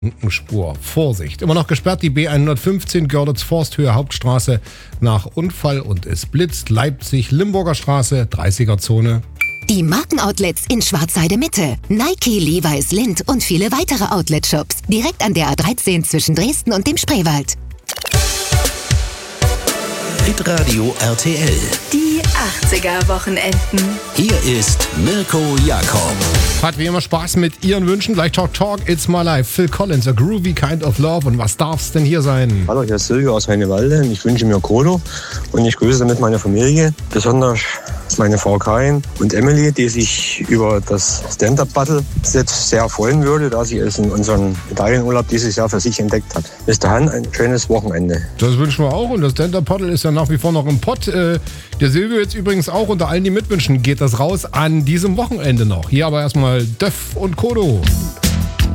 Spur. Vorsicht. Immer noch gesperrt die B115 Görlitz-Forsthöhe Hauptstraße nach Unfall und es blitzt. Leipzig-Limburger Straße, 30er-Zone. Die Markenoutlets in Schwarzheide Mitte. Nike, Levi's, Lindt und viele weitere Outlet-Shops. Direkt an der A13 zwischen Dresden und dem Spreewald. Hitradio RTL. Die 80er-Wochenenden. Hier ist Mirko Jakob. Hat wie immer Spaß mit Ihren Wünschen. Gleich Talk, It's My Life. Phil Collins, A Groovy Kind of Love. Und was darf's denn hier sein? Hallo, hier ist Silvio aus Heinewalde. Ich wünsche mir Kodo und ich grüße damit meine Familie. Besonders meine Frau Karin und Emily, die sich über das Stand-Up-Battle-Set sehr freuen würde, da sie es in unserem Italienurlaub dieses Jahr für sich entdeckt hat. Bis dahin ein schönes Wochenende. Das wünschen wir auch. Und das Stand-Up-Paddle ist ja nach wie vor noch im Pott. Der Silvio jetzt übrigens auch. Unter allen, die mitwünschen, geht das raus an diesem Wochenende noch. Hier aber erstmal Döff und Kodo.